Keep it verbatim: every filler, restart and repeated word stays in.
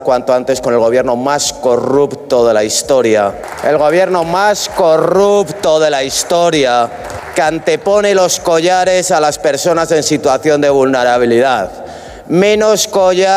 cuanto antes con el gobierno más corrupto de la historia. El gobierno más corrupto de la historia, que antepone los collares a las personas en situación de vulnerabilidad. Menos collares.